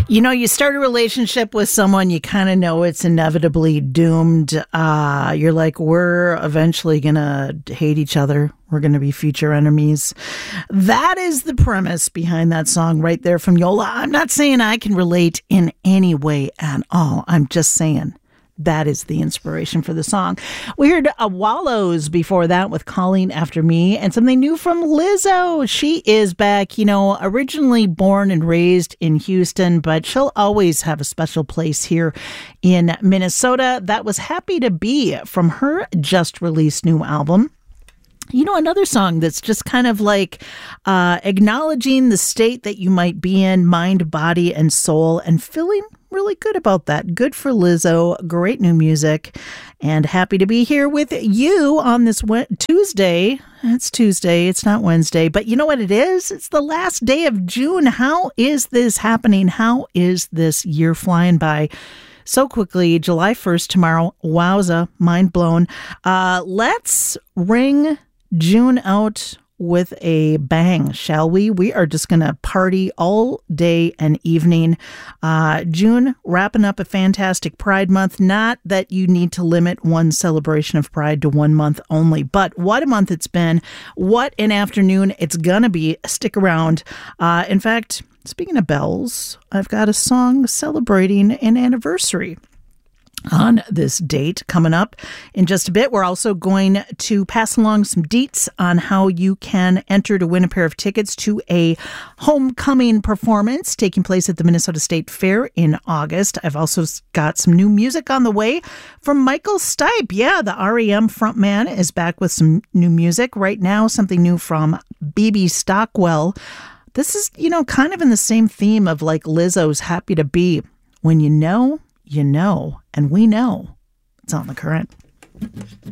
You know, you start a relationship with someone, you kind of know it's inevitably doomed. You're like, we're eventually going to hate each other. We're going to be future enemies. That is the premise behind that song right there from Yola. I'm not saying I can relate in any way at all. I'm just saying that is the inspiration for the song. We heard Wallows before that with Calling After Me, and something new from Lizzo. She is back, you know, originally born and raised in Houston, but she'll always have a special place here in Minnesota. That was Happy to Be from her just released new album. You know, another song that's just kind of like acknowledging the state that you might be in, mind, body, and soul, and feeling really good about that. Good for Lizzo. Great new music. And happy to be here with you on this Tuesday. It's Tuesday. It's not Wednesday. But you know what it is? It's the last day of June. How is this happening? How is this year flying by so quickly? July 1st tomorrow. Wowza. Mind blown. Let's ring June out with a bang, shall we? We are just going to party all day and evening. June, wrapping up a fantastic Pride Month. Not that you need to limit one celebration of Pride to 1 month only, but what a month it's been. What an afternoon it's going to be. Stick around. In fact, speaking of bells, I've got a song celebrating an anniversary on this date coming up in just a bit. We're also going to pass along some deets on how you can enter to win a pair of tickets to a homecoming performance taking place at the Minnesota State Fair in August. I've also got some new music on the way from Michael Stipe. Yeah, the REM frontman is back with some new music right now. Something new from BB Stockwell. This is, you know, kind of in the same theme of like Lizzo's Happy to Be. When you know, and we know it's on The Current.